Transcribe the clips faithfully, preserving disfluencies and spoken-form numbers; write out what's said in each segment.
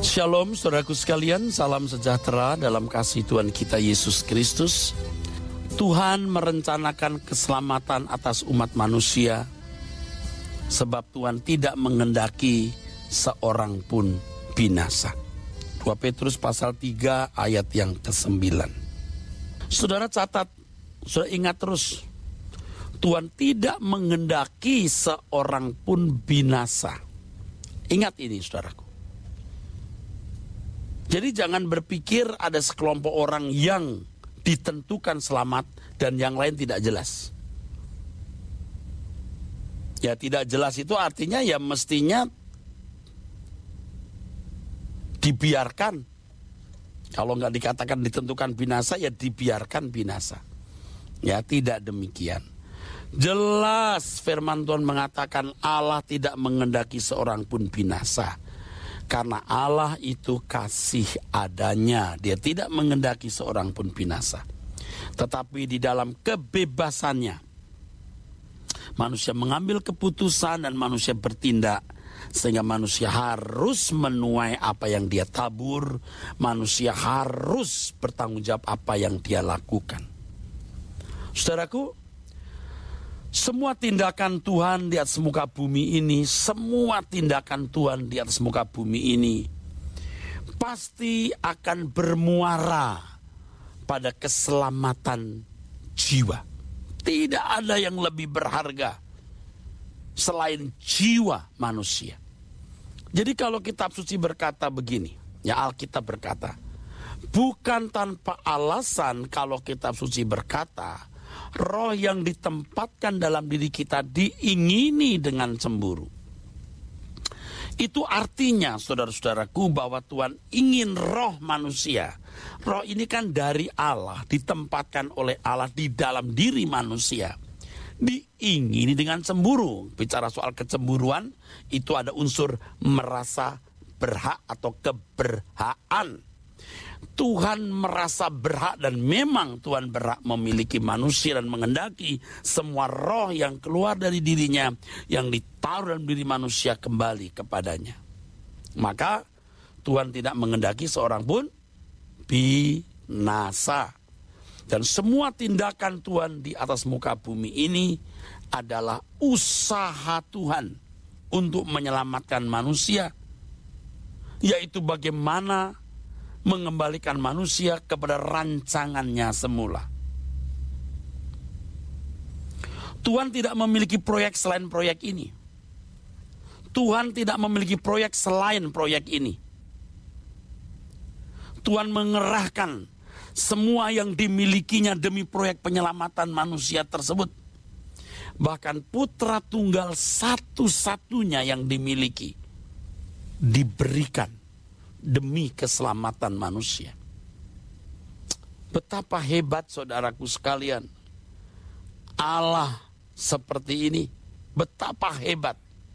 Shalom saudaraku sekalian, salam sejahtera dalam kasih Tuhan kita Yesus Kristus. Tuhan merencanakan keselamatan atas umat manusia, sebab Tuhan tidak menghendaki seorang pun binasa. dua Petrus pasal tiga ayat yang kesembilan. Saudara catat, saudara ingat terus, Tuhan tidak menghendaki seorang pun binasa. Ingat ini saudaraku. Jadi jangan berpikir ada sekelompok orang yang ditentukan selamat dan yang lain tidak jelas. Ya tidak jelas itu artinya ya mestinya dibiarkan. Kalau nggak dikatakan ditentukan binasa ya dibiarkan binasa. Ya tidak demikian. Jelas firman Tuhan mengatakan Allah tidak menghendaki seorang pun binasa. Karena Allah itu kasih adanya. Dia tidak menghendaki seorang pun binasa. Tetapi di dalam kebebasannya, manusia mengambil keputusan dan manusia bertindak. Sehingga manusia harus menuai apa yang dia tabur. Manusia harus bertanggung jawab apa yang dia lakukan. Saudaraku, semua tindakan Tuhan di atas muka bumi ini, semua tindakan Tuhan di atas muka bumi ini pasti akan bermuara pada keselamatan jiwa. Tidak ada yang lebih berharga selain jiwa manusia. Jadi kalau kitab suci berkata begini, ya Alkitab berkata, bukan tanpa alasan kalau kitab suci berkata, roh yang ditempatkan dalam diri kita diingini dengan cemburu. Itu artinya saudara-saudaraku bahwa Tuhan ingin roh manusia. Roh ini kan dari Allah, ditempatkan oleh Allah di dalam diri manusia. Diingini dengan cemburu. Bicara soal kecemburuan, itu ada unsur merasa berhak atau keberhakan. Tuhan merasa berhak dan memang Tuhan berhak memiliki manusia dan menghendaki semua roh yang keluar dari dirinya yang ditaruh dalam diri manusia kembali kepadanya. Maka Tuhan tidak menghendaki seorang pun binasa. Dan semua tindakan Tuhan di atas muka bumi ini adalah usaha Tuhan untuk menyelamatkan manusia, yaitu bagaimana mengembalikan manusia kepada rancangannya semula. Tuhan tidak memiliki proyek selain proyek ini. Tuhan tidak memiliki proyek selain proyek ini. Tuhan mengerahkan semua yang dimilikinya demi proyek penyelamatan manusia tersebut. Bahkan putra tunggal satu-satunya yang dimiliki diberikan demi keselamatan manusia. Betapa hebat saudaraku sekalian. Allah seperti ini. Betapa hebat.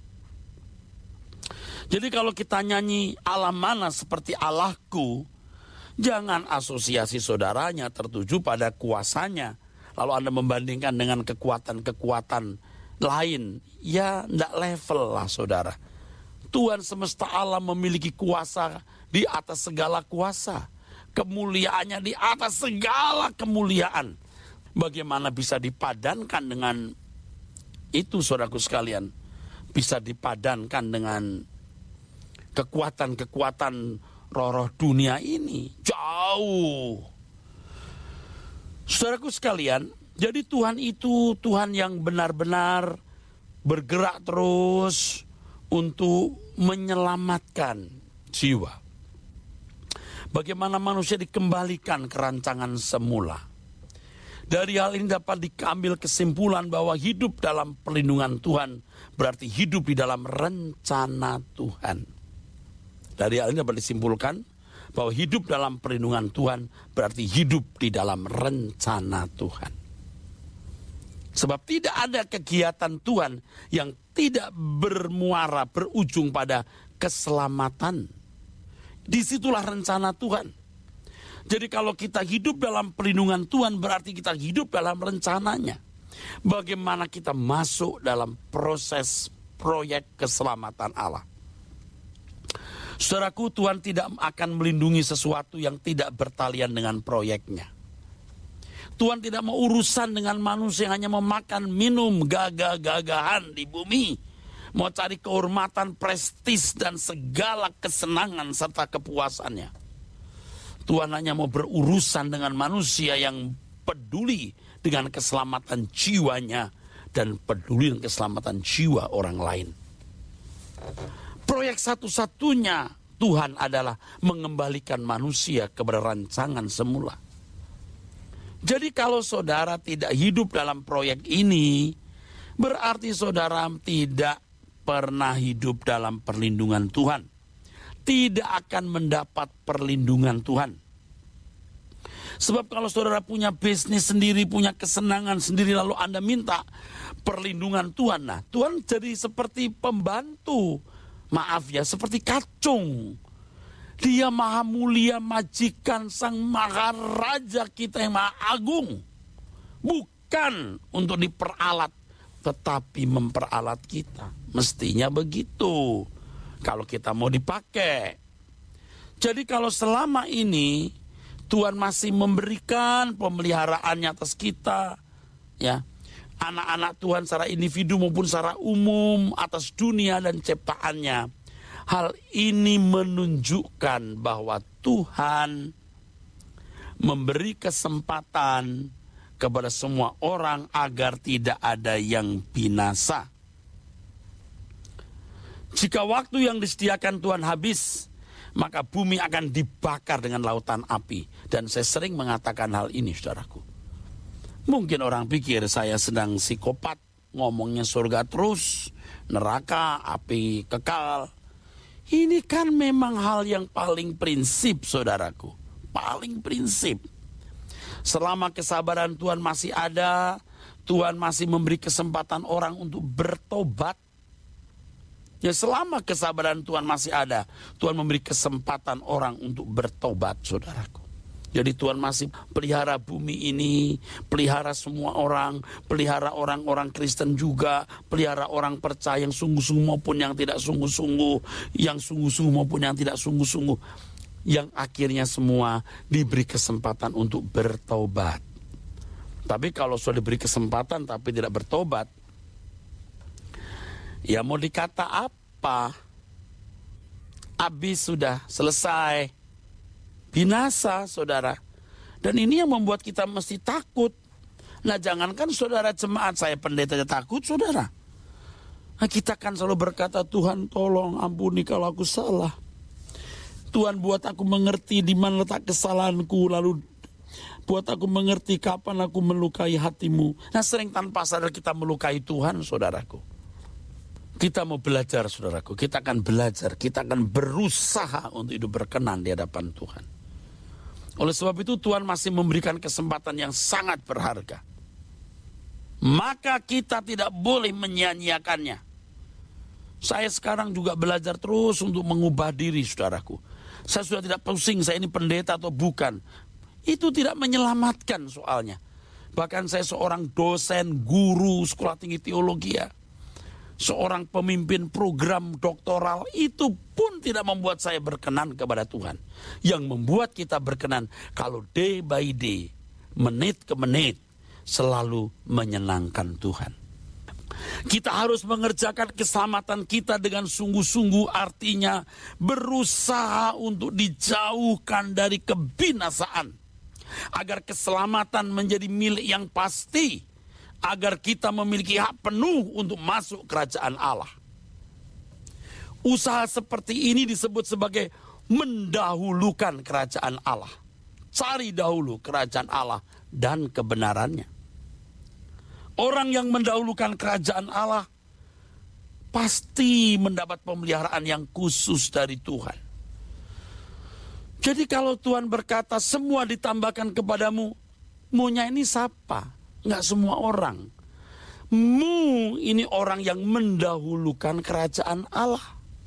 Jadi kalau kita nyanyi Allah mana seperti Allahku, jangan asosiasi saudaranya tertuju pada kuasanya. Lalu Anda membandingkan dengan kekuatan-kekuatan lain. Ya tidak level lah saudara. Tuhan semesta alam memiliki kuasa di atas segala kuasa. Kemuliaannya di atas segala kemuliaan. Bagaimana bisa dipadankan dengan itu saudaraku sekalian? Bisa dipadankan dengan kekuatan-kekuatan roh-roh dunia ini. Jauh. Saudaraku sekalian, jadi Tuhan itu Tuhan yang benar-benar bergerak terus untuk menyelamatkan jiwa. Bagaimana manusia dikembalikan ke rancangan semula. Dari hal ini dapat diambil kesimpulan bahwa hidup dalam perlindungan Tuhan berarti hidup di dalam rencana Tuhan. Dari hal ini dapat disimpulkan bahwa hidup dalam perlindungan Tuhan berarti hidup di dalam rencana Tuhan. Sebab tidak ada kegiatan Tuhan yang tidak bermuara, berujung pada keselamatan. Disitulah rencana Tuhan. Jadi kalau kita hidup dalam perlindungan Tuhan berarti kita hidup dalam rencananya. Bagaimana kita masuk dalam proses proyek keselamatan Allah. Saudaraku, Tuhan tidak akan melindungi sesuatu yang tidak bertalian dengan proyeknya. Tuhan tidak mau urusan dengan manusia yang hanya memakan, minum, gagah-gagahan di bumi. Mau cari kehormatan, prestis, dan segala kesenangan serta kepuasannya. Tuhan hanya mau berurusan dengan manusia yang peduli dengan keselamatan jiwanya dan peduli dengan keselamatan jiwa orang lain. Proyek satu-satunya Tuhan adalah mengembalikan manusia kepada rancangan semula. Jadi kalau saudara tidak hidup dalam proyek ini, berarti saudara tidak pernah hidup dalam perlindungan Tuhan. Tidak akan mendapat perlindungan Tuhan. Sebab kalau saudara punya bisnis sendiri, punya kesenangan sendiri, lalu Anda minta perlindungan Tuhan. Nah, Tuhan jadi seperti pembantu. Maaf ya, seperti kacung. Dia maha mulia, majikan sang maharaja kita yang maha agung. Bukan untuk diperalat, tetapi memperalat kita. Mestinya begitu. Kalau kita mau dipakai. Jadi kalau selama ini Tuhan masih memberikan pemeliharaannya atas kita, ya, anak-anak Tuhan secara individu maupun secara umum atas dunia dan ciptaannya. Hal ini menunjukkan bahwa Tuhan memberi kesempatan kepada semua orang agar tidak ada yang binasa. Jika waktu yang disediakan Tuhan habis, maka bumi akan dibakar dengan lautan api. Dan saya sering mengatakan hal ini, saudaraku. Mungkin orang pikir saya sedang psikopat, ngomongnya surga terus, neraka, api kekal. Ini kan memang hal yang paling prinsip, saudaraku. Paling prinsip. Selama kesabaran Tuhan masih ada, Tuhan masih memberi kesempatan orang untuk bertobat. Ya, selama kesabaran Tuhan masih ada, Tuhan memberi kesempatan orang untuk bertobat, saudaraku. Jadi Tuhan masih pelihara bumi ini, pelihara semua orang, pelihara orang-orang Kristen juga, pelihara orang percaya yang sungguh-sungguh maupun yang tidak sungguh-sungguh, yang sungguh-sungguh maupun yang tidak sungguh-sungguh, yang akhirnya semua diberi kesempatan untuk bertobat. Tapi kalau sudah diberi kesempatan tapi tidak bertobat, ya mau dikata apa? Habis sudah, selesai. Binasa, saudara. Dan ini yang membuat kita mesti takut. Nah, jangankan saudara jemaat, saya pendeta aja takut, saudara. Nah, kita kan selalu berkata, Tuhan tolong ampuni kalau aku salah. Tuhan buat aku mengerti di mana letak kesalahanku, lalu buat aku mengerti kapan aku melukai hatimu. Nah, sering tanpa sadar kita melukai Tuhan, saudaraku. Kita mau belajar, saudaraku. Kita akan belajar, kita akan berusaha untuk hidup berkenan di hadapan Tuhan. Oleh sebab itu Tuhan masih memberikan kesempatan yang sangat berharga. Maka kita tidak boleh menyia-nyiakannya. Saya sekarang juga belajar terus untuk mengubah diri, saudaraku. Saya sudah tidak pusing, saya ini pendeta atau bukan. Itu tidak menyelamatkan soalnya. Bahkan saya seorang dosen, guru, sekolah tinggi teologi ya. Seorang pemimpin program doktoral, itu pun tidak membuat saya berkenan kepada Tuhan. Yang membuat kita berkenan kalau day by day, menit ke menit, selalu menyenangkan Tuhan. Kita harus mengerjakan keselamatan kita dengan sungguh-sungguh, artinya berusaha untuk dijauhkan dari kebinasaan. Agar keselamatan menjadi milik yang pasti. Agar kita memiliki hak penuh untuk masuk kerajaan Allah. Usaha seperti ini disebut sebagai mendahulukan kerajaan Allah. Cari dahulu kerajaan Allah dan kebenarannya. Orang yang mendahulukan kerajaan Allah pasti mendapat pemeliharaan yang khusus dari Tuhan. Jadi kalau Tuhan berkata semua ditambahkan kepadamu, munya ini siapa? Enggak semua orang. Mu ini orang yang mendahulukan kerajaan Allah.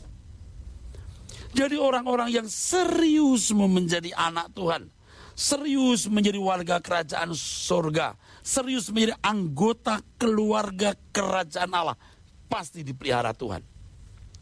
Jadi orang-orang yang serius mau menjadi anak Tuhan, serius menjadi warga kerajaan surga, serius menjadi anggota keluarga kerajaan Allah, pasti dipelihara Tuhan.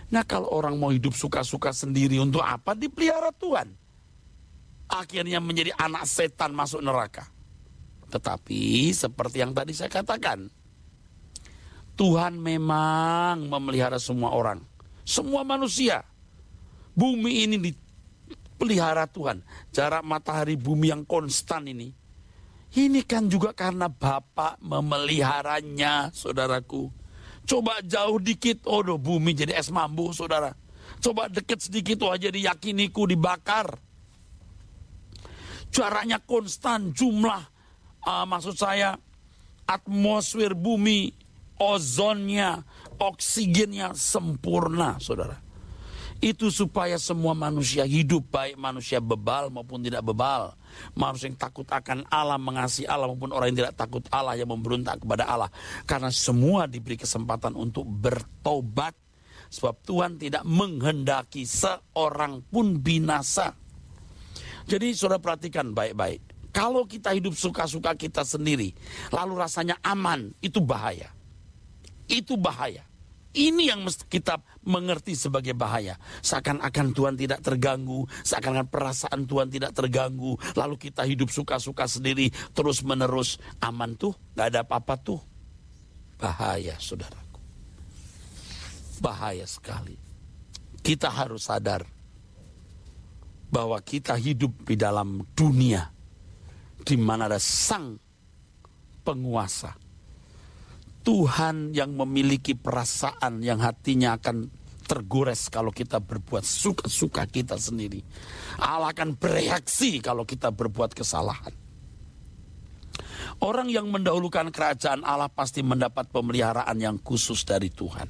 Nah kalau orang mau hidup suka-suka sendiri, untuk apa dipelihara Tuhan? Akhirnya menjadi anak setan masuk neraka. Tetapi seperti yang tadi saya katakan, Tuhan memang memelihara semua orang, semua manusia. Bumi ini dipelihara Tuhan. Jarak matahari bumi yang konstan ini, ini kan juga karena Bapa memeliharanya, saudaraku. Coba jauh dikit, oh doh, bumi jadi es mambu, saudara. Coba deket sedikit, wah jadi yakiniku dibakar. Jaraknya konstan, jumlah, uh, maksud saya, atmosfer bumi, ozonnya, oksigennya sempurna, saudara. Itu supaya semua manusia hidup, baik manusia bebal maupun tidak bebal. Manusia yang takut akan Allah, mengasihi Allah, maupun orang yang tidak takut Allah, yang memberontak kepada Allah. Karena semua diberi kesempatan untuk bertobat. Sebab Tuhan tidak menghendaki seorang pun binasa. Jadi saudara perhatikan baik-baik. Kalau kita hidup suka-suka kita sendiri, lalu rasanya aman, itu bahaya. Itu bahaya. Ini yang mesti kita mengerti sebagai bahaya. Seakan-akan Tuhan tidak terganggu, seakan-akan perasaan Tuhan tidak terganggu, lalu kita hidup suka-suka sendiri, terus-menerus aman tuh, gak ada apa-apa tuh. Bahaya, saudaraku. Bahaya sekali. Kita harus sadar bahwa kita hidup di dalam dunia di mana ada sang penguasa. Tuhan yang memiliki perasaan yang hatinya akan tergores kalau kita berbuat suka-suka kita sendiri. Allah akan bereaksi kalau kita berbuat kesalahan. Orang yang mendahulukan kerajaan Allah pasti mendapat pemeliharaan yang khusus dari Tuhan.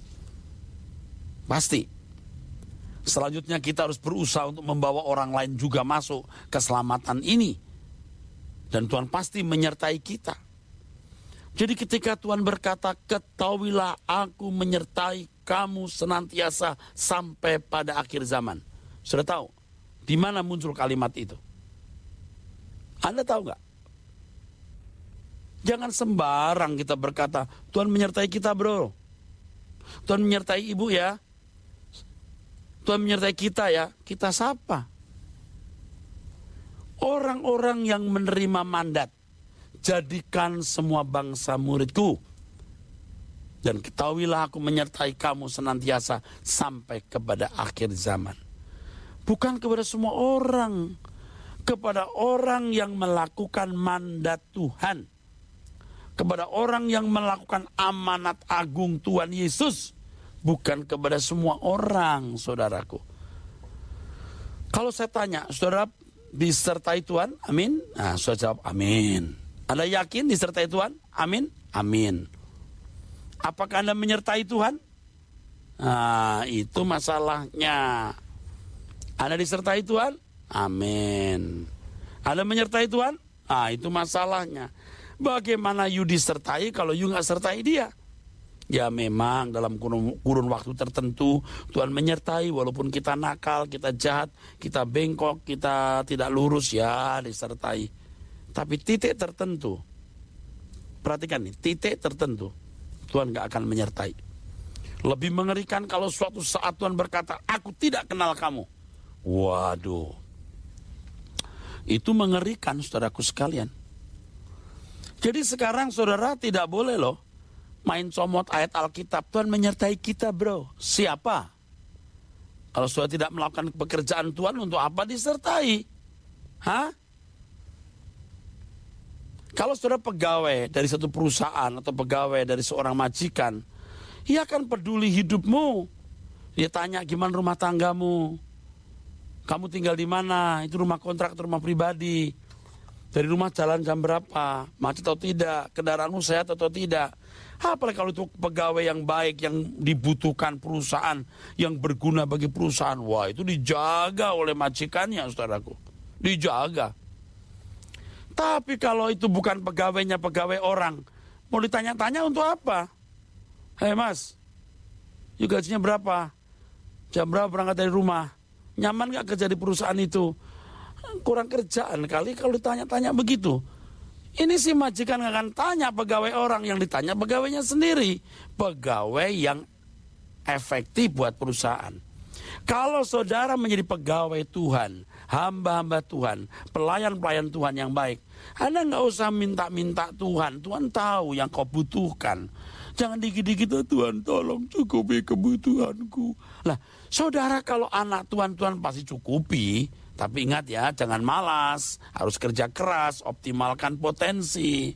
Pasti. Selanjutnya kita harus berusaha untuk membawa orang lain juga masuk keselamatan ini. Dan Tuhan pasti menyertai kita. Jadi ketika Tuhan berkata, ketahuilah aku menyertai kamu senantiasa sampai pada akhir zaman. Sudah tahu di mana muncul kalimat itu? Anda tahu nggak? Jangan sembarang kita berkata, Tuhan menyertai kita bro. Tuhan menyertai ibu ya. Tuhan menyertai kita ya. Kita siapa? Orang-orang yang menerima mandat. Jadikan semua bangsa muridku. Dan ketahuilah aku menyertai kamu senantiasa sampai kepada akhir zaman. Bukan kepada semua orang. Kepada orang yang melakukan mandat Tuhan. Kepada orang yang melakukan amanat agung Tuhan Yesus. Bukan kepada semua orang, saudaraku. Kalau saya tanya, saudara disertai Tuhan? Amin. Nah, saudara jawab amin. Anda yakin disertai Tuhan? Amin. Amin. Apakah Anda menyertai Tuhan? Nah, itu masalahnya. Anda disertai Tuhan? Amin. Anda menyertai Tuhan? Ah, itu masalahnya. Bagaimana you disertai kalau you nggak sertai dia? Ya memang dalam kurun, kurun waktu tertentu Tuhan menyertai, walaupun kita nakal, kita jahat, kita bengkok, kita tidak lurus, ya disertai. Tapi titik tertentu, perhatikan nih, titik tertentu Tuhan gak akan menyertai. Lebih mengerikan kalau suatu saat Tuhan berkata, aku tidak kenal kamu. Waduh, itu mengerikan saudaraku sekalian. Jadi sekarang saudara tidak boleh loh main comot ayat Alkitab. Tuhan menyertai kita bro. Siapa? Kalau saudara tidak melakukan pekerjaan Tuhan, untuk apa disertai? Hah? Kalau saudara pegawai dari satu perusahaan atau pegawai dari seorang majikan, ia akan peduli hidupmu. Dia tanya gimana rumah tanggamu, kamu tinggal di mana, itu rumah kontrak atau rumah pribadi, dari rumah jalan jam berapa, macet atau tidak, kendaraanmu sehat atau tidak. Apalagi kalau itu pegawai yang baik, yang dibutuhkan perusahaan, yang berguna bagi perusahaan. Wah, itu dijaga oleh majikannya, saudaraku. Dijaga. Tapi kalau itu bukan pegawainya, pegawai orang, mau ditanya-tanya untuk apa? Hei mas, you gajinya berapa? Jam berapa berangkat dari rumah? Nyaman gak kerja di perusahaan itu? Kurang kerjaan kali kalau ditanya-tanya begitu. Ini si majikan gak akan tanya pegawai orang, yang ditanya pegawainya sendiri. Pegawai yang efektif buat perusahaan. Kalau saudara menjadi pegawai Tuhan, hamba-hamba Tuhan, pelayan-pelayan Tuhan yang baik, Anda nggak usah minta-minta Tuhan. Tuhan tahu yang kau butuhkan. Jangan dikit-dikit, Tuhan tolong cukupi kebutuhanku. Lah, saudara kalau anak Tuhan, Tuhan pasti cukupi. Tapi ingat ya, jangan malas. Harus kerja keras, optimalkan potensi.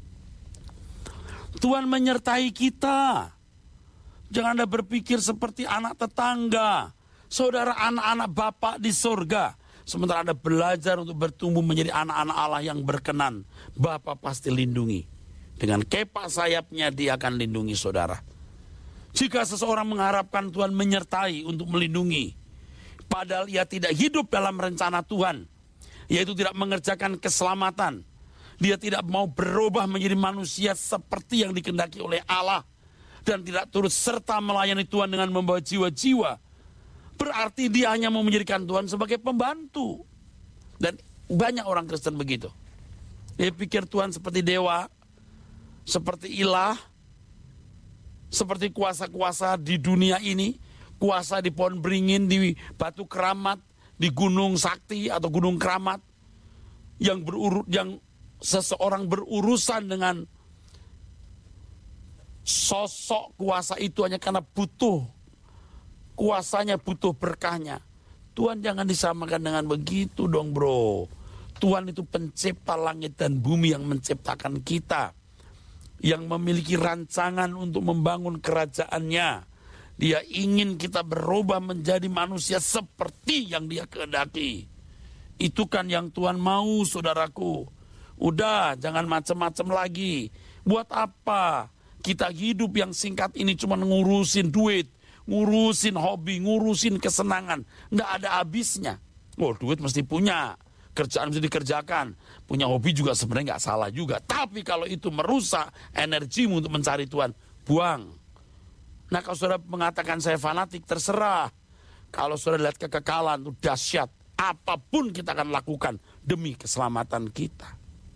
Tuhan menyertai kita. Jangan Anda berpikir seperti anak tetangga. Saudara anak-anak Bapak di surga. Sementara Anda belajar untuk bertumbuh menjadi anak-anak Allah yang berkenan. Bapak pasti lindungi. Dengan kepak sayapnya dia akan lindungi saudara. Jika seseorang mengharapkan Tuhan menyertai untuk melindungi. Padahal ia tidak hidup dalam rencana Tuhan. Yaitu tidak mengerjakan keselamatan. Dia tidak mau berubah menjadi manusia seperti yang dikehendaki oleh Allah. Dan tidak turut serta melayani Tuhan dengan membawa jiwa-jiwa. Berarti dia hanya mau menjadikan Tuhan sebagai pembantu. Dan banyak orang Kristen begitu. Dia pikir Tuhan seperti dewa, seperti ilah, seperti kuasa-kuasa di dunia ini, kuasa di pohon beringin, di batu keramat, di gunung sakti atau gunung keramat, yang berurut, yang seseorang berurusan dengan sosok kuasa itu hanya karena butuh kuasanya, butuh berkahnya. Tuhan jangan disamakan dengan begitu dong bro. Tuhan itu pencipta langit dan bumi yang menciptakan kita. Yang memiliki rancangan untuk membangun kerajaannya. Dia ingin kita berubah menjadi manusia seperti yang dia kehendaki. Itu kan yang Tuhan mau saudaraku. Udah jangan macam-macam lagi. Buat apa kita hidup yang singkat ini cuma ngurusin duit. Ngurusin hobi, ngurusin kesenangan. Nggak ada habisnya. Oh, duit mesti punya. Kerjaan mesti dikerjakan. Punya hobi juga sebenarnya nggak salah juga. Tapi kalau itu merusak energimu untuk mencari Tuhan, buang. Nah, kalau saudara mengatakan saya fanatik, terserah. Kalau saudara lihat kekekalan, itu dahsyat. Apapun kita akan lakukan demi keselamatan kita.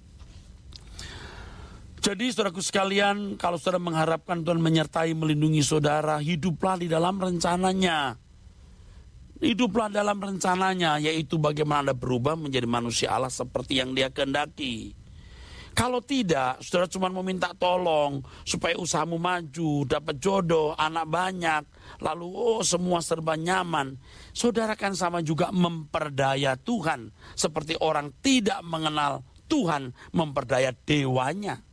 Jadi saudaraku sekalian, kalau saudara mengharapkan Tuhan menyertai, melindungi saudara, hiduplah di dalam rencananya. Hiduplah dalam rencananya, yaitu bagaimana Anda berubah menjadi manusia Allah seperti yang dia kehendaki. Kalau tidak, saudara cuma meminta tolong supaya usahamu maju, dapat jodoh, anak banyak, lalu oh semua serba nyaman. Saudara kan sama juga memperdaya Tuhan, seperti orang tidak mengenal Tuhan memperdaya dewanya.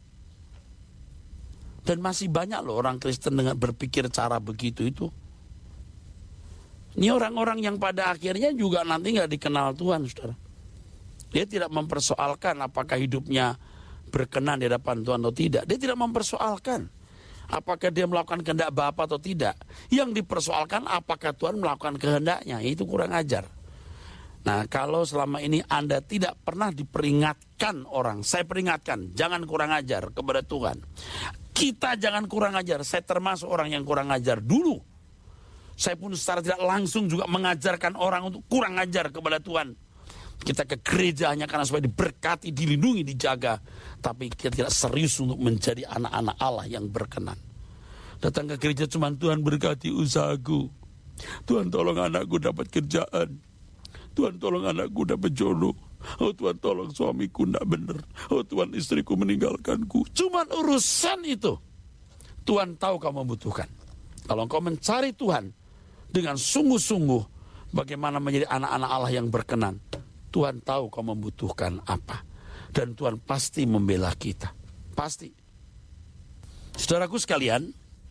Dan masih banyak loh orang Kristen dengan berpikir cara begitu itu. Ini orang-orang yang pada akhirnya juga nanti nggak dikenal Tuhan, saudara. Dia tidak mempersoalkan apakah hidupnya berkenan di hadapan Tuhan atau tidak. Dia tidak mempersoalkan apakah dia melakukan kehendak Bapa atau tidak. Yang dipersoalkan apakah Tuhan melakukan kehendaknya. Itu kurang ajar. Nah, kalau selama ini Anda tidak pernah diperingatkan orang, saya peringatkan, jangan kurang ajar kepada Tuhan. Kita jangan kurang ajar. Saya termasuk orang yang kurang ajar dulu. Saya pun secara tidak langsung juga mengajarkan orang untuk kurang ajar kepada Tuhan. Kita ke gereja hanya karena supaya diberkati, dilindungi, dijaga. Tapi kita tidak serius untuk menjadi anak-anak Allah yang berkenan. Datang ke gereja cuma Tuhan berkati usahaku. Tuhan tolong anakku dapat kerjaan. Tuhan tolong anakku dapat jodoh. Oh Tuhan tolong suamiku tidak benar. Oh Tuhan istriku meninggalkanku. Cuman urusan itu Tuhan tahu kamu membutuhkan. Kalau engkau mencari Tuhan dengan sungguh-sungguh bagaimana menjadi anak-anak Allah yang berkenan, Tuhan tahu kau membutuhkan apa. Dan Tuhan pasti membela kita. Pasti. Saudaraku sekalian,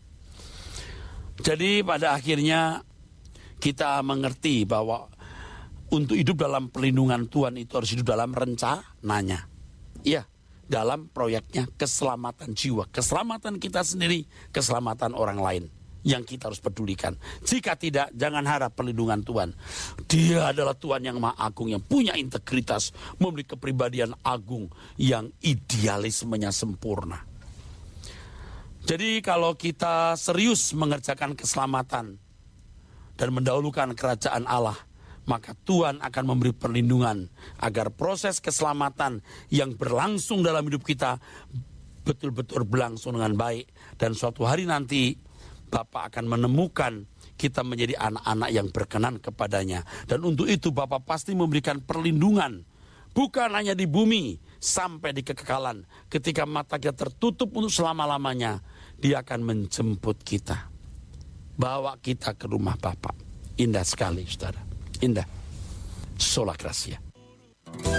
jadi pada akhirnya kita mengerti bahwa untuk hidup dalam perlindungan Tuhan itu harus hidup dalam rencananya. Iya, dalam proyeknya keselamatan jiwa. Keselamatan kita sendiri, keselamatan orang lain. Yang kita harus pedulikan. Jika tidak, jangan harap perlindungan Tuhan. Dia adalah Tuhan yang Maha Agung, yang punya integritas, memiliki kepribadian agung, yang idealismenya sempurna. Jadi kalau kita serius mengerjakan keselamatan dan mendahulukan kerajaan Allah, maka Tuhan akan memberi perlindungan agar proses keselamatan yang berlangsung dalam hidup kita betul-betul berlangsung dengan baik. Dan suatu hari nanti Bapa akan menemukan kita menjadi anak-anak yang berkenan kepadanya. Dan untuk itu Bapa pasti memberikan perlindungan, bukan hanya di bumi, sampai di kekekalan. Ketika mata kita tertutup untuk selama-lamanya, Dia akan menjemput kita, bawa kita ke rumah Bapa. Indah sekali, saudara. Indah. Sola Gracia.